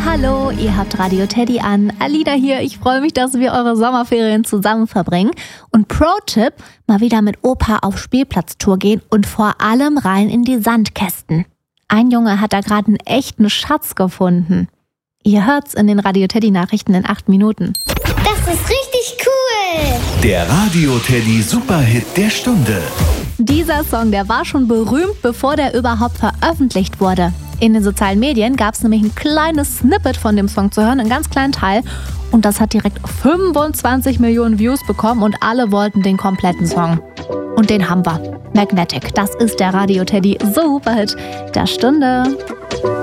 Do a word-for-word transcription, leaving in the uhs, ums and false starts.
Hallo, ihr habt Radio Teddy an. Alina hier. Ich freue mich, dass wir eure Sommerferien zusammen verbringen. Und Pro-Tipp, mal wieder mit Opa auf Spielplatztour gehen und vor allem rein in die Sandkästen. Ein Junge hat da gerade einen echten Schatz gefunden. Ihr hört's in den Radio Teddy Nachrichten in acht Minuten. Das ist richtig cool! Der Radio Teddy Superhit der Stunde. Dieser Song, der war schon berühmt, bevor der überhaupt veröffentlicht wurde. In den sozialen Medien gab es nämlich ein kleines Snippet von dem Song zu hören, einen ganz kleinen Teil. Und das hat direkt fünfundzwanzig Millionen Views bekommen und alle wollten den kompletten Song. Und den haben wir. Magnetic, das ist der Radio Teddy Superhit der Stunde.